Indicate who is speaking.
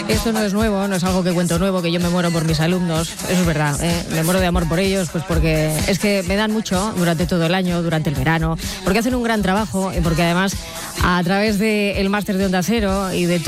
Speaker 1: Esto no es nuevo, no es algo que cuento nuevo, que yo me muero por mis alumnos. Eso es verdad, me muero de amor por ellos, pues porque es que me dan mucho durante todo el año, durante el verano, porque hacen un gran trabajo y porque además a través del máster de Onda Cero y de